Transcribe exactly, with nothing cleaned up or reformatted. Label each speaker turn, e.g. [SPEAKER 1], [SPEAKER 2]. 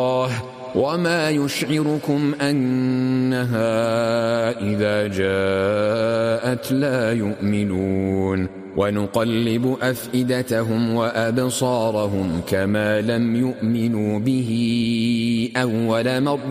[SPEAKER 1] وما يشعركم أنها إذا جاءت لا يؤمنون ونقلب أفئدتهم وأبصارهم كما لم يؤمنوا به أول مرة